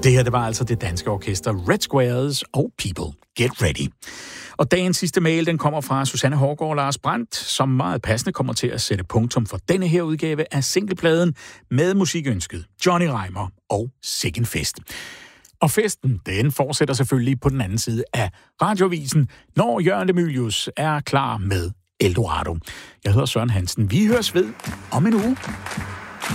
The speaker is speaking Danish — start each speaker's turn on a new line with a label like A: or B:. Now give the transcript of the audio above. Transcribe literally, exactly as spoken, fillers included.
A: Det her, det var altså det danske orkester Red Squares og People Get Ready. Og dagens sidste mail, den kommer fra Susanne Hårgaard og Lars Brandt, som meget passende kommer til at sætte punktum for denne her udgave af singlepladen med musikønsket Johnny Reimer og Sikken Fest. Og festen, den fortsætter selvfølgelig på den anden side af Radioavisen, når Jørgen de Mylius er klar med Eldorado. Jeg hedder Søren Hansen. Vi høres ved om en uge.